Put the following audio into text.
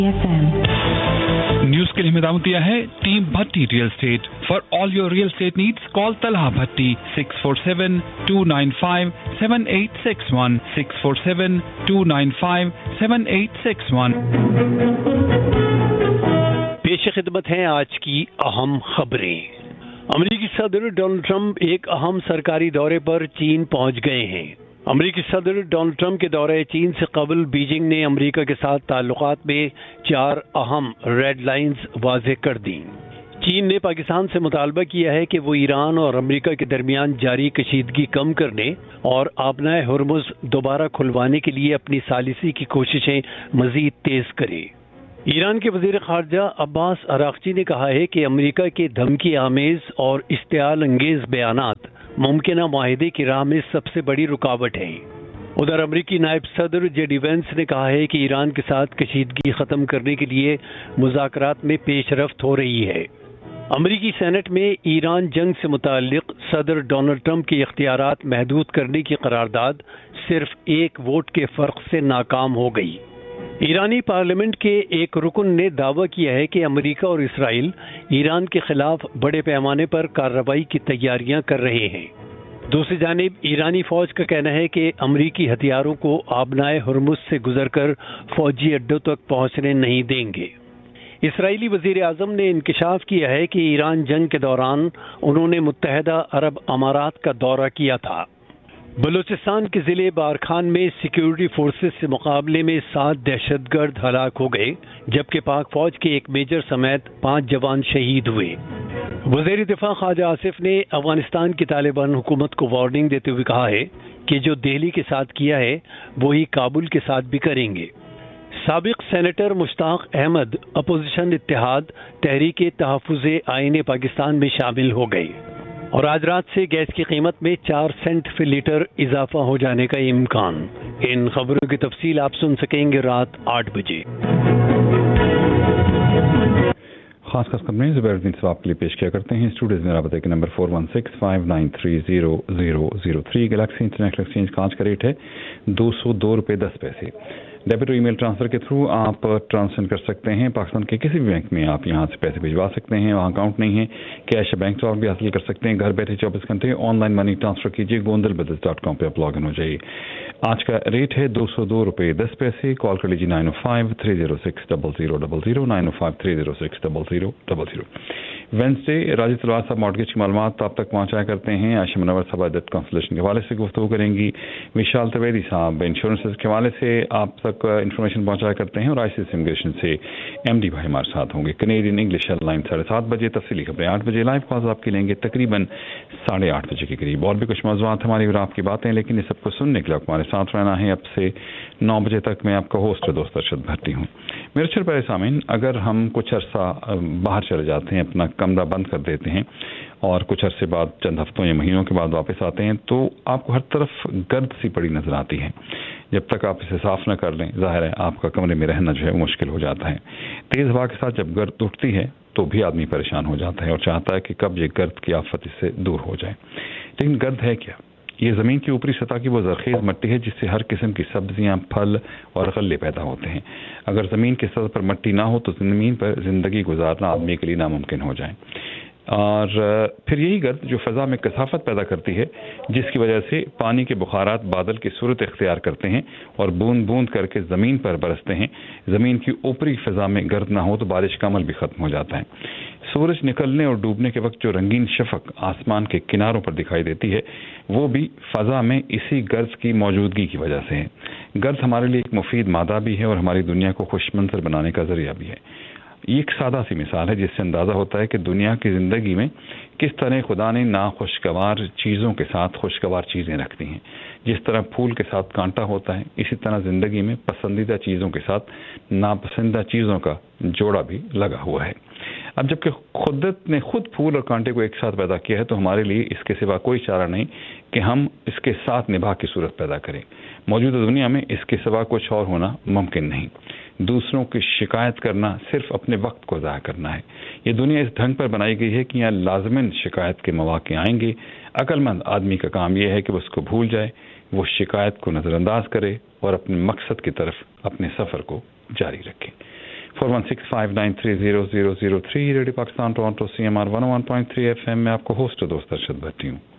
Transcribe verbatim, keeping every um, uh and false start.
News के लिए हिदायत दिया है team Bhatti real estate. For all your real estate needs call Talha Bhatti six four seven to nine five seven eight six one six four seven to nine five seven eight six one. पेश खिदमत हैं आज की अहम खबरें। अमरीकी सदर Donald Trump एक अहम सरकारी दौरे पर चीन पहुंच गए हैं। अमरीकी सदर डोनाल्ड ट्रंप के दौरे चीन से कबल बीजिंग ने अमरीका के साथ ताल्लुकात में चार अहम रेड लाइंस वाज़ेह कर दी। चीन ने पाकिस्तान से मुतालबा किया है कि वो ईरान और अमरीका के दरमियान जारी कशीदगी कम करने और आबनाए हुर्मुज़ दोबारा खुलवाने के लिए अपनी सालिसी की कोशिशें मज़ीद तेज़ करे। ईरान के वज़ीर ख़ारजा अब्बास अराग़ची ने कहा है कि अमरीका के धमकी आमेज़ और इश्तियाल अंगेज़ बयानात मुमकिना माहिदे की राह में सबसे बड़ी रुकावट है। उधर अमरीकी नायब सदर जे डी वेंस ने कहा है कि ईरान के साथ कशीदगी ख़त्म करने के लिए मुज़ाकरात में पेशरफ्त हो रही है। अमरीकी सेनेट में ईरान जंग से मुताल्लिक़ सदर डोनाल्ड ट्रंप के इख्तियारात महदूद करने की करारदाद सिर्फ एक वोट के फ़र्क से नाकाम हो गई। ईरानी पार्लियामेंट के एक रुकन ने दावा किया है कि अमेरिका और इसराइल ईरान के खिलाफ बड़े पैमाने पर कार्रवाई की तैयारियां कर रहे हैं। दूसरी जानिब ईरानी फौज का कहना है कि अमरीकी हथियारों को आबनाए हुर्मुज़ से गुजरकर फौजी अड्डों तक पहुंचने नहीं देंगे। इसराइली वज़ीर आज़म ने इंकिशाफ किया है कि ईरान जंग के दौरान उन्होंने मुत्तहदा अरब अमारात का दौरा किया था। बलूचिस्तान के ज़िले बारखान में सिक्योरिटी फोर्सेस से मुकाबले में सात दहशतगर्द हलाक हो गए, जबकि पाक फौज के एक मेजर समेत पाँच जवान शहीद हुए। वज़ीर दिफा ख्वाजा आसिफ ने अफगानिस्तान की तालिबान हुकूमत को वार्निंग देते हुए कहा है कि जो दिल्ली के साथ किया है वही काबुल के साथ भी करेंगे। साबिक सेनेटर मुश्ताक अहमद अपोजिशन इत्तेहाद तहरीक तहफ़्फ़ुज़ आईन पाकिस्तान में शामिल हो गए और आज रात से गैस की कीमत में चार सेंट फी लीटर इजाफा हो जाने का इम्कान। इन खबरों की तफसील आप सुन सकेंगे रात आठ बजे। खास खास खबरें ज़ुबैरुद्दीन से आपके लिए पेश किया करते हैं। स्टूडियोज़ में रबता के number four one six five nine three zero zero zero three. Galaxy international exchange का आज का रेट है दो सौ दो रुपये दस पैसे। डेबिट और ईमेल ट्रांसफ़र के थ्रू आप ट्रांसफर कर सकते हैं। पाकिस्तान के किसी भी बैंक में आप यहां से पैसे भिजवा सकते हैं। वहां अकाउंट नहीं है, कैश बैंक ट्रांसफर भी हासिल कर सकते हैं। घर बैठे चौबीस घंटे ऑनलाइन मनी ट्रांसफ़र कीजिए। गोंदल ब्रदर्स डॉट कॉम पर आप लॉग इन हो जाइए। आज का रेट है दो सौ दो रुपये दस पैसे। कॉल कर लीजिए नाइन ओ five three zero six double zero double zero nine ओ five three zero six double zero double zero. Wednesday राजी तलवार साहब मॉर्गेज की मालूमात आप तक पहुँचाया करते हैं। आयशा मुनव्वर साहब डेट कांसलेशन के हवाले से गुफ्तगू करेंगी। विशाल त्रिवेदी साहब इंश्योरेंस के हवाले से आप तक इन्फॉर्मेशन पहुँचाया करते हैं और आईसीसी इमिग्रेशन से एमडी भाई हमारे साथ होंगे। कनेडियन इंग्लिश लाइन साढ़े सात बजे, तफसीली खबरें आठ बजे। लाइव कॉल्स आपकी लेंगे तकरीबन साढ़े आठ बजे के करीब। और भी कुछ मौज़ूआत हमारी और आपकी बातें, लेकिन इस सबको सुनने के लिए हमारे साथ रहना है। अब से नौ बजे तक मैं आपका होस्ट दोस्त अरशद भट्टी हूँ। मेरे अच्छे प्यारे सामीन, अगर हम कुछ अरसा बाहर चले जाते हैं, अपना कमरा बंद कर देते हैं और कुछ अरसे बाद, चंद हफ्तों या महीनों के बाद वापस आते हैं, तो आपको हर तरफ गर्द सी पड़ी नजर आती है। जब तक आप इसे साफ न कर लें, जाहिर है आपका कमरे में रहना जो है मुश्किल हो जाता है। तेज़ हवा के साथ जब गर्द उठती है तो भी आदमी परेशान हो जाता है और चाहता है कि कब ये गर्द की आफत इससे दूर हो जाए। लेकिन गर्द है क्या? ये ज़मीन की ऊपरी सतह की वो ज़रख़ेज़ मिट्टी है जिससे हर किस्म की सब्जियां, फल और गल्ले पैदा होते हैं। अगर ज़मीन की सतह पर मिट्टी ना हो तो ज़मीन पर ज़िंदगी गुजारना आदमी के लिए नामुमकिन हो जाए। और फिर यही गर्द जो फ़ज़ा में कसाफत पैदा करती है, जिसकी वजह से पानी के बुखारात बादल की सूरत इख्तियार करते हैं और बूंद बूंद करके ज़मीन पर बरसते हैं। ज़मीन की ऊपरी फ़ज़ा में गर्द ना हो तो बारिश का अमल भी ख़त्म हो जाता है। सूरज निकलने और डूबने के वक्त जो रंगीन शफक आसमान के किनारों पर दिखाई देती है, वो भी फ़ज़ा में इसी गर्द की मौजूदगी की वजह से है। गर्द हमारे लिए एक मुफीद मादा भी है और हमारी दुनिया को खुशमंजर बनाने का ज़रिया भी है। ये एक सादा सी मिसाल है जिससे अंदाज़ा होता है कि दुनिया की ज़िंदगी में किस तरह खुदा ने नाखुशगवार चीज़ों के साथ खुशगवार चीज़ें रखती हैं। जिस तरह फूल के साथ कांटा होता है, इसी तरह ज़िंदगी में पसंदीदा चीज़ों के साथ नापसंदीदा चीज़ों का जोड़ा भी लगा हुआ है। अब जबकि खुदत ने खुद फूल और कांटे को एक साथ पैदा किया है, तो हमारे लिए इसके सिवा कोई चारा नहीं कि हम इसके साथ निभा की सूरत पैदा करें। मौजूदा दुनिया में इसके सिवा कुछ और होना मुमकिन नहीं। दूसरों की शिकायत करना सिर्फ अपने वक्त को ज़ाया करना है। ये दुनिया इस ढंग पर बनाई गई है कि यहाँ लाज़िमन शिकायत के मौके आएंगे। अक्लमंद आदमी का काम यह है कि वो उसको भूल जाए, वो शिकायत को नज़रअंदाज करे और अपने मकसद की तरफ अपने सफ़र को जारी रखे। Four one six five nine three zero zero zero three radio Pakistan Toronto C M R one one point three F M में आपको होस्ट दोस्त अरशद भट्टी हूँ।